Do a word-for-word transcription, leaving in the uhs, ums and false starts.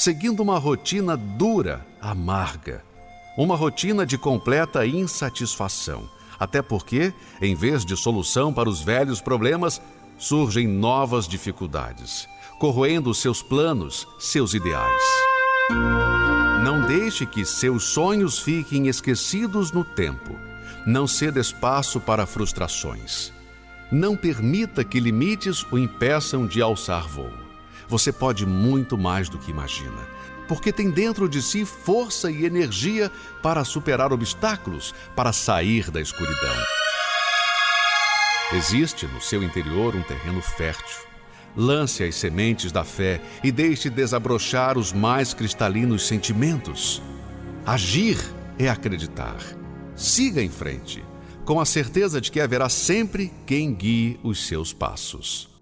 seguindo uma rotina dura, amarga. Uma rotina de completa insatisfação. Até porque, em vez de solução para os velhos problemas, surgem novas dificuldades, corroendo seus planos, seus ideais. Não deixe que seus sonhos fiquem esquecidos no tempo. Não ceda espaço para frustrações. Não permita que limites o impeçam de alçar voo. Você pode muito mais do que imagina, porque tem dentro de si força e energia para superar obstáculos, para sair da escuridão. Existe no seu interior um terreno fértil. Lance as sementes da fé e deixe desabrochar os mais cristalinos sentimentos. Agir é acreditar. Siga em frente, com a certeza de que haverá sempre quem guie os seus passos.